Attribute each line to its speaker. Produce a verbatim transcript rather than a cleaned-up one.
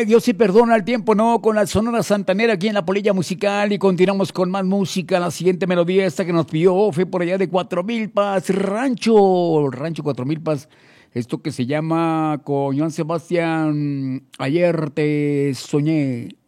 Speaker 1: Oye, Dios sí perdona el tiempo, ¿no? Con la Sonora Santanera aquí en la Polilla Musical y continuamos con más música. La siguiente melodía esta que nos pidió fue por allá de Cuatro Milpas, Rancho, Rancho Cuatro Milpas. Esto que se llama con Joan Sebastián, Ayer te soñé.